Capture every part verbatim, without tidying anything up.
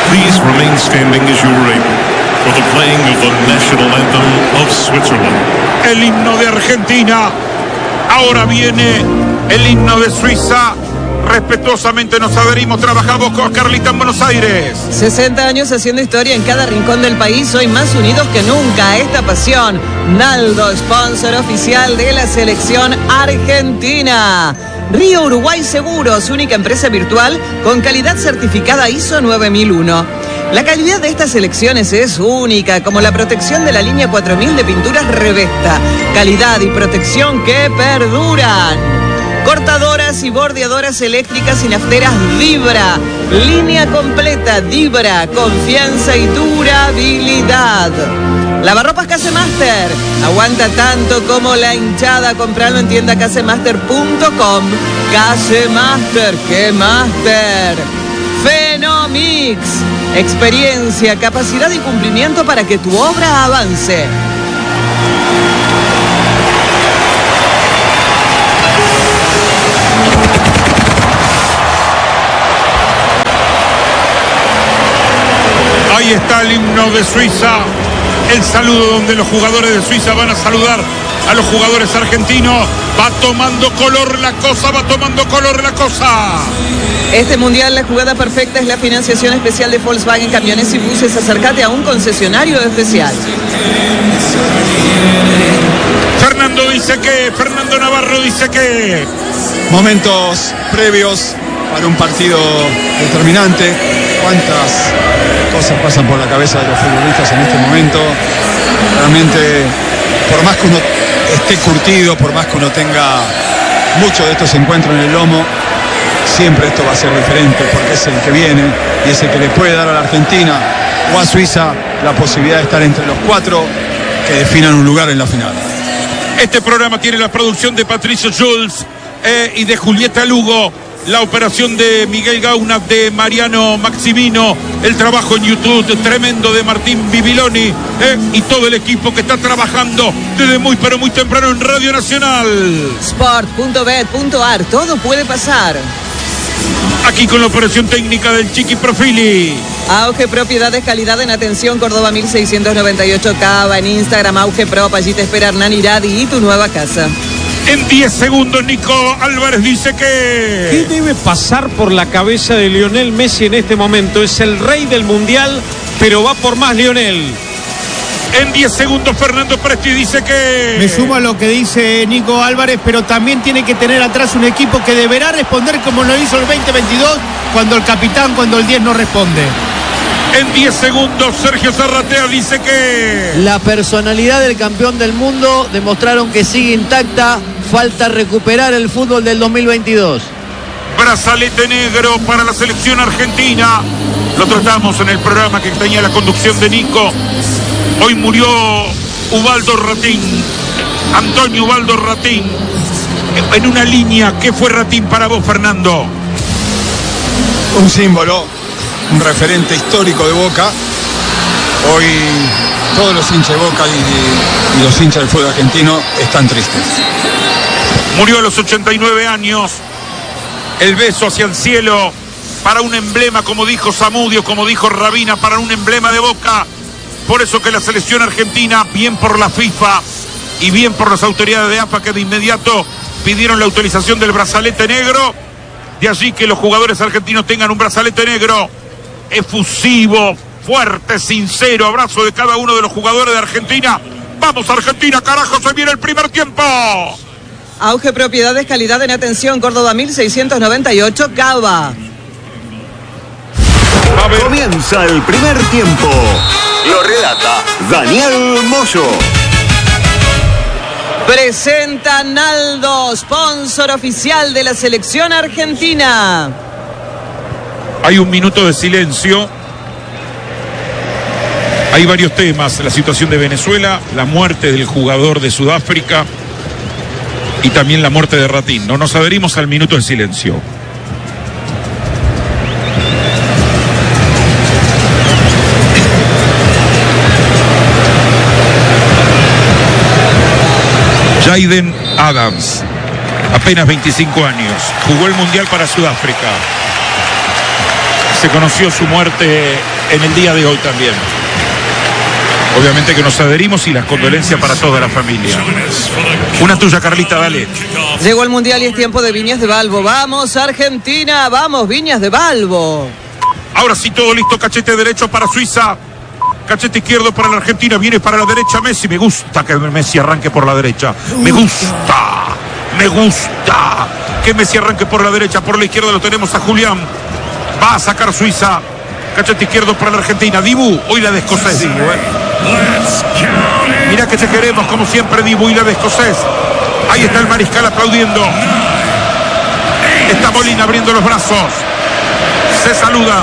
Please remain standing as you are able for the playing of the national anthem of Switzerland. El himno de Argentina. Ahora viene el himno de Suiza. Respetuosamente nos adherimos, trabajamos con Carlita en Buenos Aires. sesenta años haciendo historia en cada rincón del país, hoy más unidos que nunca. Esta pasión, Naldo, sponsor oficial de la selección argentina. Río Uruguay Seguros, única empresa virtual con calidad certificada I S O nueve mil uno. La calidad de estas selecciones es única, como la protección de la línea cuatro mil de pinturas Revesta. Calidad y protección que perduran. Cortadoras y bordeadoras eléctricas y nafteras Vibra. Línea completa Vibra. Confianza y durabilidad. Lavarropas Casemaster. Aguanta tanto como la hinchada. Compralo en tienda casemaster punto com. Casemaster. ¡Qué master! Fenomix. Experiencia, capacidad y cumplimiento para que tu obra avance. Ahí está el himno de Suiza, el saludo donde los jugadores de Suiza van a saludar a los jugadores argentinos. Va tomando color la cosa, va tomando color la cosa. Este mundial, la jugada perfecta es la financiación especial de Volkswagen Camiones y Buses. Acércate a un concesionario especial. Fernando dice que, Fernando Navarro dice que... Momentos previos para un partido determinante. Cuántas cosas pasan por la cabeza de los futbolistas en este momento. Realmente, por más que uno esté curtido, por más que uno tenga muchos de estos encuentros en el lomo, siempre esto va a ser diferente, porque es el que viene y es el que le puede dar a la Argentina o a Suiza la posibilidad de estar entre los cuatro que definan un lugar en la final. Este programa tiene la producción de Patricio Jules eh, y de Julieta Lugo, la operación de Miguel Gauna, de Mariano Maximino, el trabajo en YouTube tremendo de Martín Bibiloni eh, y todo el equipo que está trabajando desde muy pero muy temprano en Radio Nacional. Sport punto bet punto ar, todo puede pasar. Aquí con la operación técnica del Chiqui Profili. Auge Propiedades, calidad en atención, Córdoba mil seiscientos noventa y ocho, Cava, en Instagram, Auge Prop, allí te espera Hernán Iradi y tu nueva casa. En diez segundos, Nico Álvarez dice que... ¿Qué debe pasar por la cabeza de Lionel Messi en este momento? Es el rey del mundial, pero va por más Lionel. En diez segundos, Fernando Presti dice que... Me sumo a lo que dice Nico Álvarez, pero también tiene que tener atrás un equipo que deberá responder como lo hizo el veinte veintidós, cuando el capitán, cuando el diez no responde. En diez segundos, Sergio Zarratea dice que... La personalidad del campeón del mundo demostraron que sigue intacta. Falta recuperar el fútbol del dos mil veintidós. Brazalete negro para la selección argentina. Lo tratamos en el programa que tenía la conducción de Nico. Hoy murió Ubaldo Ratín, Antonio Ubaldo Ratín. En una línea, ¿qué fue Ratín para vos, Fernando? Un símbolo, un referente histórico de Boca. Hoy todos los hinchas de Boca y, y los hinchas del fútbol argentino están tristes. Murió a los ochenta y nueve años. El beso hacia el cielo para un emblema, como dijo Zamudio, como dijo Rabina, para un emblema de Boca. Por eso que la selección argentina, bien por la FIFA y bien por las autoridades de A F A, que de inmediato pidieron la utilización del brazalete negro. De allí que los jugadores argentinos tengan un brazalete negro efusivo, fuerte, sincero. Abrazo de cada uno de los jugadores de Argentina. ¡Vamos, Argentina, carajo! ¡Se viene el primer tiempo! Auge Propiedades, calidad en atención, Córdoba mil seiscientos noventa y ocho, Cava. Comienza el primer tiempo. Lo relata Daniel Moyo. Presenta Naldo, sponsor oficial de la selección argentina. Hay un minuto de silencio. Hay varios temas: la situación de Venezuela, la muerte del jugador de Sudáfrica y también la muerte de Ratín. No nos adherimos al minuto de silencio. Jaden Adams, apenas veinticinco años, jugó el Mundial para Sudáfrica. Se conoció su muerte en el día de hoy también. Obviamente que nos adherimos y las condolencias para toda la familia. Una tuya, Carlita, dale. Llegó el Mundial y es tiempo de Viñas de Balbo. ¡Vamos, Argentina! ¡Vamos, Viñas de Balbo! Ahora sí, todo listo. Cachete derecho para Suiza. Cachete izquierdo para la Argentina. Viene para la derecha Messi. Me gusta que Messi arranque por la derecha. Me gusta. Me gusta que Messi arranque por la derecha. Por la izquierda lo tenemos a Julián. Va a sacar Suiza. Cachete izquierdo para la Argentina. Dibu, hoy la de escocés, Dibu, ¿eh? Mira que te queremos como siempre, Dibu, y la de escocés. Ahí está el mariscal aplaudiendo. Está Molina abriendo los brazos. Se saluda.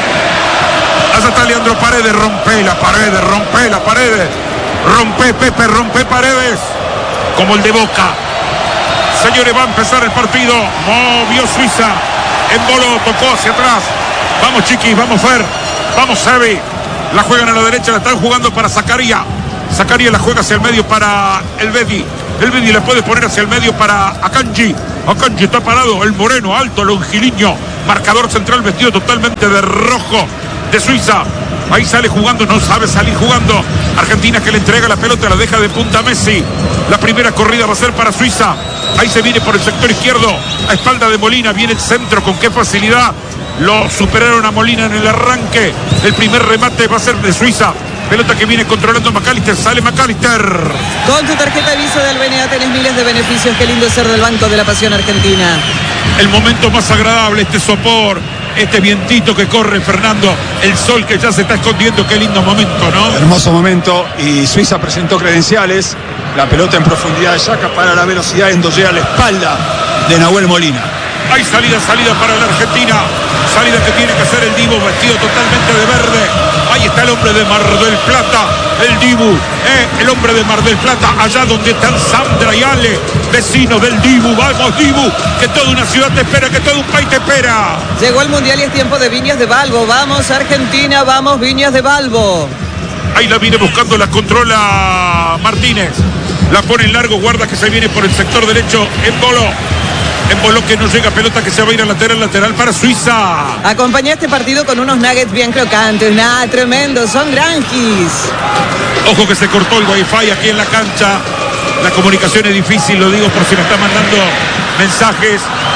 Allá está Leandro Paredes. Rompe la pared, rompe la pared. Rompe, Pepe, rompe Paredes. Como el de Boca. Señores, va a empezar el partido. Movió Suiza. Emboló, tocó hacia atrás. Vamos, chiquis, vamos, Fer. Vamos, Sebi. La juegan a la derecha, la están jugando para Zacarías. Zacarías la juega hacia el medio para el Bedi. El Bedi la puede poner hacia el medio para Akanji. Akanji está parado, el moreno, alto, longiliño. Marcador central vestido totalmente de rojo de Suiza. Ahí sale jugando, no sabe salir jugando. Argentina que le entrega la pelota, la deja de punta a Messi. La primera corrida va a ser para Suiza. Ahí se viene por el sector izquierdo, a espalda de Molina. Viene el centro, con qué facilidad. Lo superaron a Molina en el arranque. El primer remate va a ser de Suiza. Pelota que viene controlando McAllister. Sale McAllister. Con tu tarjeta Visa del B N A tenés miles de beneficios. Qué lindo es ser del Banco de la Pasión Argentina. El momento más agradable, este sopor, este vientito que corre, Fernando. El sol que ya se está escondiendo. Qué lindo momento, ¿no? Hermoso momento. Y Suiza presentó credenciales. La pelota en profundidad de Yaka para la velocidad. Endollea a la espalda de Nahuel Molina. Hay salida, salida para la Argentina. Salida que tiene que hacer el Dibu, vestido totalmente de verde. Ahí está el hombre de Mar del Plata, el Dibu, eh, el hombre de Mar del Plata, allá donde están Sandra y Ale, vecinos del Dibu. Vamos, Dibu, que toda una ciudad te espera, que todo un país te espera. Llegó el Mundial y es tiempo de Viñas de Balbo. Vamos, Argentina, vamos, Viñas de Balbo. Ahí la viene buscando, la controla Martínez. La pone en largo, guarda que se viene por el sector derecho, en bolo. En bolo que no llega, pelota que se va a ir a lateral, lateral para Suiza. Acompaña este partido con unos nuggets bien crocantes. Nada, tremendo, son granquis. Ojo que se cortó el wifi aquí en la cancha. La comunicación es difícil, lo digo por si me está mandando mensajes.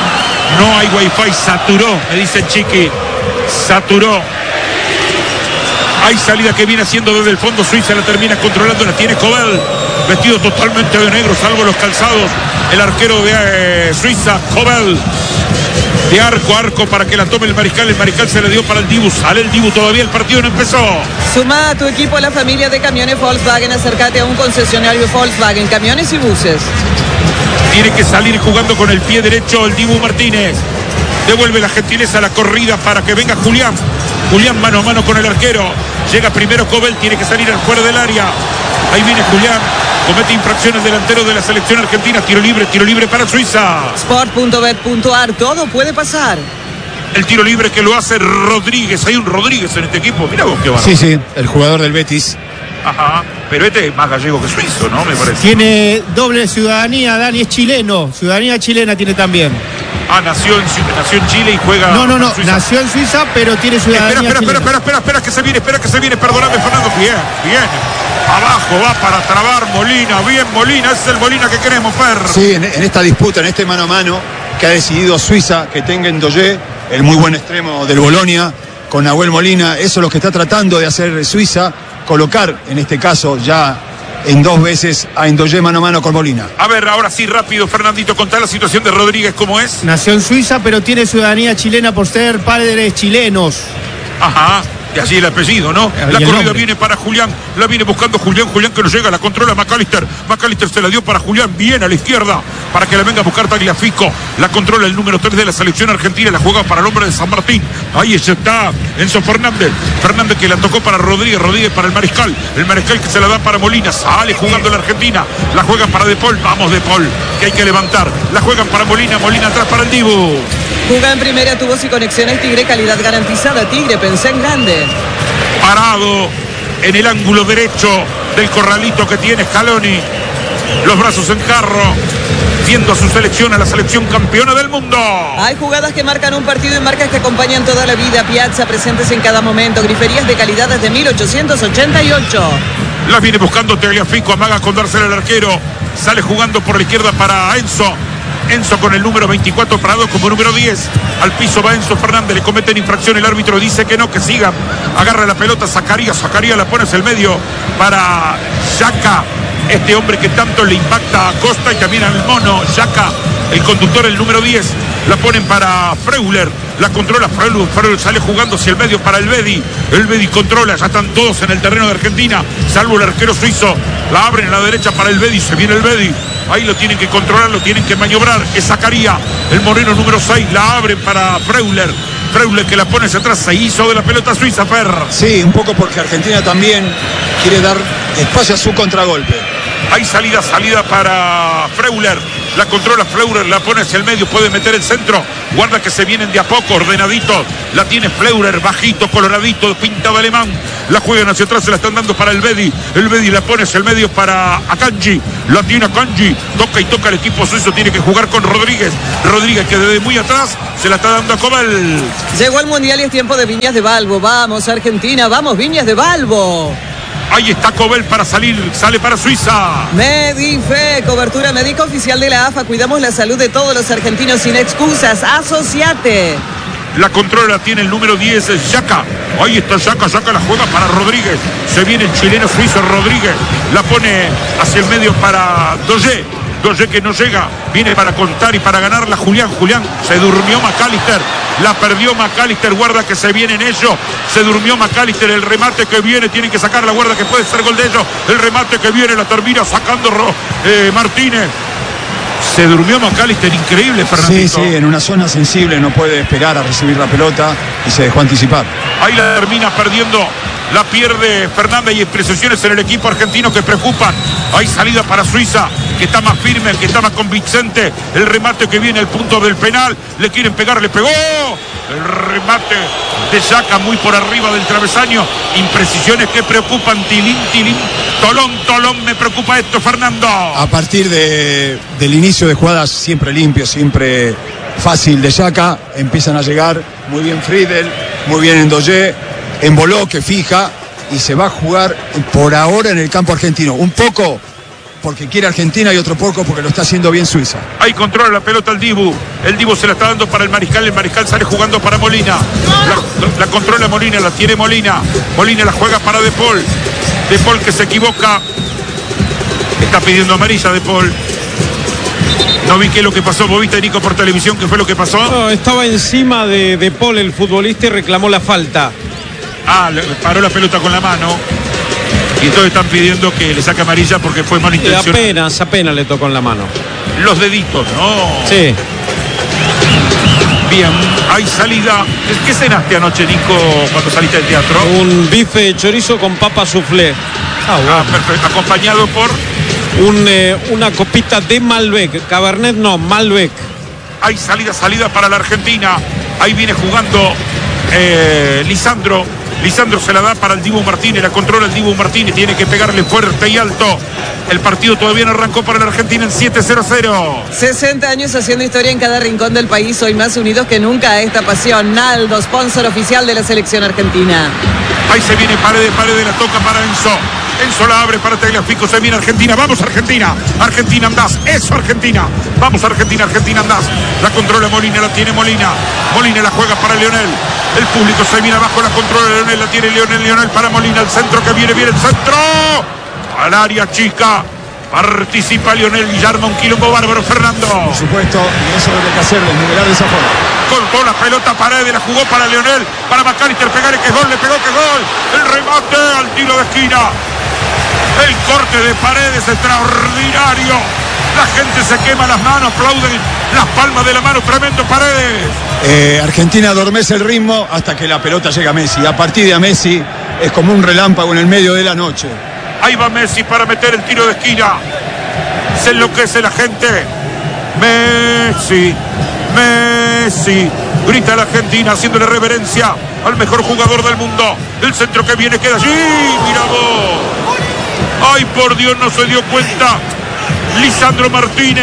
No hay wifi, saturó, me dice Chiqui. Saturó. Hay salida que viene haciendo desde el fondo Suiza, la termina controlando, la tiene Cobel. Vestido totalmente de negro, salvo los calzados. El arquero de eh, Suiza, Cobel. De arco a arco para que la tome el mariscal. El mariscal se le dio para el Dibu. Sale el Dibu, todavía el partido no empezó. Suma a tu equipo a la familia de camiones Volkswagen. Acércate a un concesionario Volkswagen, camiones y buses. Tiene que salir jugando con el pie derecho el Dibu Martínez. Devuelve la gentileza a la corrida para que venga Julián. Julián mano a mano con el arquero. Llega primero Cobel, tiene que salir al fuera del área. Ahí viene Julián. Comete infracciones delantero de la selección argentina. Tiro libre, tiro libre para Suiza. Sport punto bet punto ar, todo puede pasar. El tiro libre que lo hace Rodríguez. Hay un Rodríguez en este equipo. Mira vos qué bárbaro. Sí, sí, el jugador del Betis. Ajá, pero este es más gallego que suizo, ¿no? Me parece. Tiene doble ciudadanía, Dani, es chileno. Ciudadanía chilena tiene también. Ah, nació en, nació en Chile y juega. No, no, no, Suiza. Nació en Suiza, pero tiene ciudadanía Espera, espera, chilena. espera, espera, espera, espera, que se viene, espera que se viene. Perdóname, Fernando. Bien, bien. Abajo va para trabar Molina. Bien, Molina, ese es el Molina que queremos, Fer. Sí, en, en esta disputa, en este mano a mano, que ha decidido Suiza que tenga en Dollé, el muy buen extremo del Bolonia, con Nahuel Molina. Eso es lo que está tratando de hacer Suiza, colocar, en este caso, ya en dos veces a Endollé mano a mano con Molina. A ver, ahora sí, rápido, Fernandito, contá la situación de Rodríguez, ¿cómo es? Nació en Suiza, pero tiene ciudadanía chilena por ser padres chilenos. Ajá. Y allí el apellido, ¿no? Y La el corrida nombre. viene para Julián, la viene buscando Julián, Julián que no llega, la controla McAllister, McAllister se la dio para Julián, bien a la izquierda, para que la venga a buscar Tagliafico, la controla el número tres de la selección argentina, la juega para el hombre de San Martín, ahí está Enzo Fernández, Fernández que la tocó para Rodríguez, Rodríguez para el mariscal, el mariscal que se la da para Molina, sale jugando la Argentina, la juegan para De Paul, vamos De Paul, que hay que levantar, la juegan para Molina, Molina atrás para el Dibu. Juga en primera, tubos y conexiones Tigre, calidad garantizada. Tigre, pensé en grande. Parado en el ángulo derecho del corralito que tiene Scaloni, los brazos en carro, viendo a su selección, a la selección campeona del mundo. Hay jugadas que marcan un partido y marcas que acompañan toda la vida. Piazza, presentes en cada momento. Griferías de calidad desde mil ochocientos ochenta y ocho. Las viene buscando Tagliafico, amaga con dársela al arquero. Sale jugando por la izquierda para Enzo. Enzo con el número veinticuatro, parado como número diez. Al piso va Enzo Fernández, le cometen infracción, el árbitro dice que no, que siga. Agarra la pelota Zacarías, Zacarías la pone hacia el medio para Yaka, este hombre que tanto le impacta a Costa y también al mono. Yaka, el conductor, el número diez, la ponen para Freuler, la controla Freuler, Freuler sale jugando hacia el medio para el Bedi. El Bedi controla, ya están todos en el terreno de Argentina, salvo el arquero suizo. La abren a la derecha para el Bedi, se viene el Bedi. Ahí lo tienen que controlar, lo tienen que maniobrar. Es Zacarías, el moreno número seis. La abren para Freuler. Freuler que la pone hacia atrás. Se hizo de la pelota suiza, Fer. Sí, un poco porque Argentina también quiere dar espacio a su contragolpe. Hay salida, salida para Freuler. La controla Freuler, la pone hacia el medio, puede meter el centro. Guarda que se vienen de a poco, ordenaditos. La tiene Freuler, bajito, coloradito, pintado alemán. La juegan hacia atrás, se la están dando para el Bedi. El Bedi la pone hacia el medio para Akanji. La tiene Akanji. Toca y toca el equipo suizo, tiene que jugar con Rodríguez. Rodríguez que desde muy atrás se la está dando a Cobel. Llegó el Mundial y es tiempo de Viñas de Balbo. Vamos, Argentina, vamos, Viñas de Balbo. Ahí está Cobel para salir, sale para Suiza. Medife, cobertura médica oficial de la A F A. Cuidamos la salud de todos los argentinos sin excusas. Asociate. La controla tiene el número diez, Yaka. Ahí está Yaka, Yaka la juega para Rodríguez. Se viene el chileno suizo Rodríguez. La pone hacia el medio para Doye. Doye que no llega. Viene para contar y para ganarla Julián. Julián, se durmió McAllister. La perdió McAllister, guarda que se vienen ellos. Se durmió McAllister, el remate que viene, tienen que sacar la guarda que puede ser gol de ellos. El remate que viene la termina sacando eh, Martínez. Se durmió McAllister, increíble, Fernandito. Sí, sí, en una zona sensible no puede esperar a recibir la pelota y se dejó anticipar. Ahí la termina perdiendo, la pierde Fernández y expresiones en el equipo argentino que preocupan. Hay salida para Suiza, que está más firme, que está más convincente. El remate que viene al punto del penal, le quieren pegar, le pegó. El remate de Yaka muy por arriba del travesaño. Imprecisiones que preocupan. Tilín, tilín, tolón, tolón. Me preocupa esto, Fernando. A partir de, del inicio de jugadas siempre limpio, siempre fácil de Yaka, empiezan a llegar muy bien Friedel, muy bien Endoye, emboló que fija y se va a jugar por ahora en el campo argentino. Un poco porque quiere Argentina y otro poco porque lo está haciendo bien Suiza. Ahí controla la pelota el Dibu. El Dibu se la está dando para el Mariscal. El Mariscal sale jugando para Molina. La, la controla Molina, la tiene Molina. Molina la juega para De Paul. De Paul que se equivoca. Está pidiendo amarilla De Paul. No vi qué es lo que pasó. ¿Vos viste, Nico, por televisión qué fue lo que pasó? No, estaba encima de De Paul el futbolista y reclamó la falta. Ah, le paró la pelota con la mano. Y todos están pidiendo que le saque amarilla porque fue malintencionado. Apenas, apenas le tocó en la mano. Los deditos, ¿no? Sí. Bien, hay salida. ¿Qué cenaste anoche, Nico, cuando saliste del teatro? Un bife de chorizo con papa soufflé. Ah, bueno. Ah, perfecto. Acompañado por... Un, eh, una copita de Malbec. Cabernet no, Malbec. Hay salida, salida para la Argentina. Ahí viene jugando eh, Lisandro. Lisandro se la da para el Dibu Martínez, la controla el Dibu Martínez, tiene que pegarle fuerte y alto. El partido todavía no arrancó para la Argentina en siete cero cero. sesenta años haciendo historia en cada rincón del país, hoy más unidos que nunca a esta pasión. Naldo, sponsor oficial de la selección argentina. Ahí se viene Paredes, Paredes la toca para Enzo. Enzo la abre para Tagliafico, se viene Argentina. Vamos Argentina, Argentina andás, eso Argentina. Vamos Argentina, Argentina andás. La controla Molina, la tiene Molina. Molina la juega para Lionel. El público se viene abajo, la controla Lionel, la tiene Lionel, Lionel para Molina. El centro que viene, viene el centro. Al área chica. Participa Lionel Guillermo, un quilombo bárbaro, Fernando. Por supuesto, y eso es lo que hay que hacer, desnivelar de esa forma. Cortó la pelota Paredes, la jugó para Lionel, para McAllister, pegarle que gol, le pegó que gol. El remate al tiro de esquina. El corte de Paredes extraordinario. La gente se quema las manos, aplauden las palmas de la mano, tremendo Paredes. Eh, Argentina adormece el ritmo hasta que la pelota llega a Messi. A partir de a Messi es como un relámpago en el medio de la noche. Ahí va Messi para meter el tiro de esquina. Se enloquece la gente. Messi, Messi. Grita la Argentina haciéndole reverencia al mejor jugador del mundo. El centro que viene queda allí. Mira vos. Ay, por Dios, no se dio cuenta. Lisandro Martínez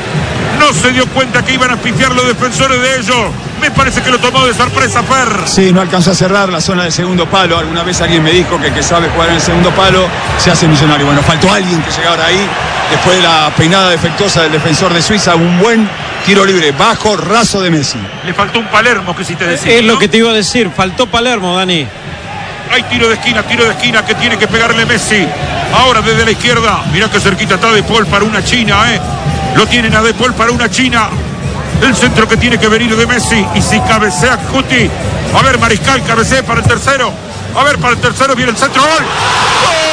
No se dio cuenta que iban a pifiar los defensores de ellos. Me parece que lo tomó de sorpresa Fer. Sí, no alcanzó a cerrar la zona del segundo palo. Alguna vez alguien me dijo que el que sabe jugar en el segundo palo se hace millonario. Bueno, faltó alguien que llegara ahí. Después de la peinada defectuosa del defensor de Suiza, un buen tiro libre, bajo, raso de Messi. Le faltó un Palermo, que si te decía. Es ¿no? lo que te iba a decir, faltó Palermo, Dani. Hay tiro de esquina, tiro de esquina que tiene que pegarle Messi. Ahora desde la izquierda. Mirá que cerquita está De Paul para una china, ¿eh? Lo tienen a De Paul para una china. El centro que tiene que venir de Messi. Y si cabecea Guti. A ver, Mariscal, cabecea para el tercero. A ver, para el tercero viene el centro. ¡Gol!